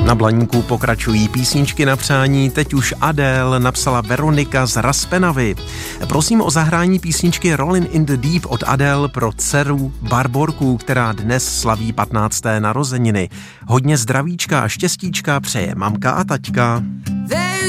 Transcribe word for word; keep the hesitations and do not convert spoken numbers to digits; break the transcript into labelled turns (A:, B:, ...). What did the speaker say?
A: Na Blaníku pokračují písničky na přání, teď už Adele napsala Veronika z Raspenavy. Prosím o zahrání písničky Rollin' in the Deep od Adele pro dceru Barborku, která dnes slaví patnácté narozeniny. Hodně zdravíčka a štěstíčka přeje mamka a taťka.